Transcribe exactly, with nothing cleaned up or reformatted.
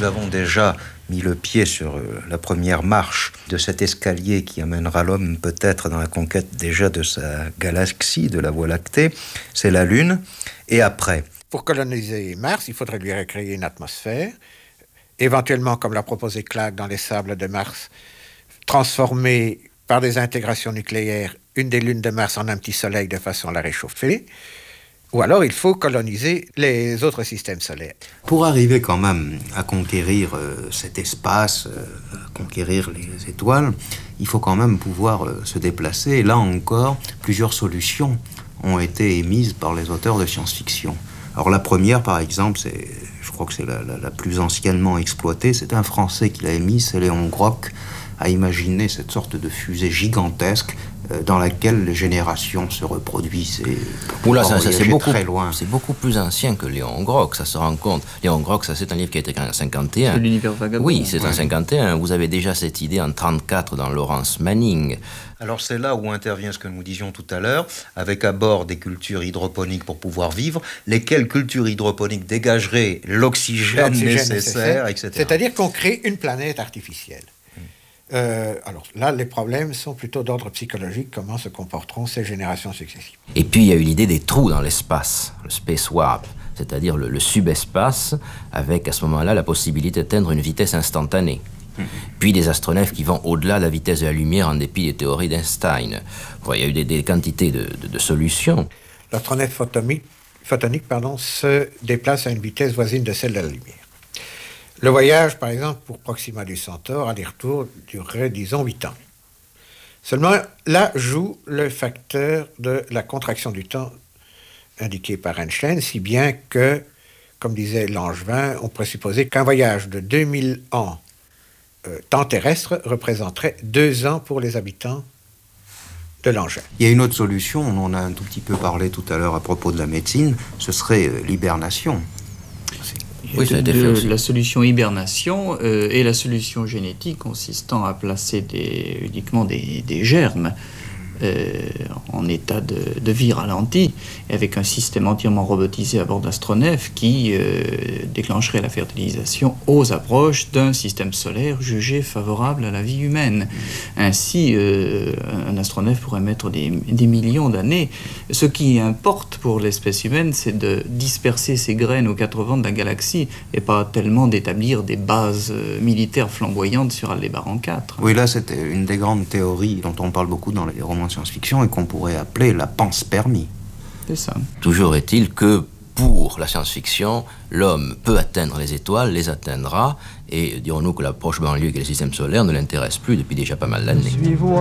nous avons déjà mis le pied sur la première marche de cet escalier qui amènera l'homme peut-être dans la conquête déjà de sa galaxie, de la Voie lactée, c'est la Lune. Et après ? Pour coloniser Mars, il faudrait lui recréer une atmosphère, éventuellement, comme l'a proposé Clark dans les sables de Mars, transformer par des intégrations nucléaires une des lunes de Mars en un petit soleil de façon à la réchauffer. Ou alors, il faut coloniser les autres systèmes solaires. Pour arriver quand même à conquérir euh, cet espace, euh, à conquérir les étoiles, il faut quand même pouvoir euh, se déplacer. Et là encore, plusieurs solutions ont été émises par les auteurs de science-fiction. Alors la première, par exemple, c'est, je crois que c'est la, la, la plus anciennement exploitée, c'est un Français qui l'a émise, c'est Léon Grock, a imaginé cette sorte de fusée gigantesque dans laquelle les générations se reproduisent. Et Oula, ça, ça c'est beaucoup, très loin. C'est beaucoup plus ancien que Léon Grock, ça se rend compte. Léon Grock, ça c'est un livre qui a été écrit en cinquante et un. C'est l'univers vagabond. Oui, c'est ouais. en cinquante et un. Vous avez déjà cette idée en trente-quatre dans Lawrence Manning. Alors c'est là où intervient ce que nous disions tout à l'heure, avec à bord des cultures hydroponiques pour pouvoir vivre, lesquelles cultures hydroponiques dégageraient l'oxygène, l'oxygène nécessaire, nécessaire, et cetera. C'est-à-dire qu'on crée une planète artificielle. Euh, alors là, les problèmes sont plutôt d'ordre psychologique, comment se comporteront ces générations successives. Et puis il y a eu l'idée des trous dans l'espace, le space warp, c'est-à-dire le, le subespace, avec à ce moment-là la possibilité d'atteindre une vitesse instantanée. Mmh. Puis des astronefs qui vont au-delà de la vitesse de la lumière en dépit des théories d'Einstein. Bon, il y a eu des, des quantités de, de, de solutions. L'astronef photonique, photonique pardon, se déplace à une vitesse voisine de celle de la lumière. Le voyage, par exemple, pour Proxima du Centaure, aller-retour, durerait, disons, huit ans. Seulement, là joue le facteur de la contraction du temps indiqué par Einstein, si bien que, comme disait Langevin, on pourrait supposer qu'un voyage de deux mille ans euh, temps terrestre représenterait deux ans pour les habitants de l'engin. Il y a une autre solution, on en a un tout petit peu parlé tout à l'heure à propos de la médecine, ce serait euh, l'hibernation. Oui, de, de, la solution hibernation euh, et la solution génétique consistant à placer des, uniquement des, des germes euh, en état de, de vie ralenti, et avec un système entièrement robotisé à bord d'astronefs qui euh, déclencherait la fertilisation aux approches d'un système solaire jugé favorable à la vie humaine. Ainsi, euh, un astronef pourrait mettre des, des millions d'années. Ce qui importe pour l'espèce humaine, c'est de disperser ses graines aux quatre vents de la galaxie et pas tellement d'établir des bases militaires flamboyantes sur Aldébaran quatre. Oui, là, c'était une des grandes théories dont on parle beaucoup dans les romans de science-fiction et qu'on pourrait appeler la panspermie. C'est ça. Toujours est-il que pour la science-fiction, l'homme peut atteindre les étoiles, les atteindra, et dirons-nous que l'approche banlieue et le système solaire ne l'intéresse plus depuis déjà pas mal d'années.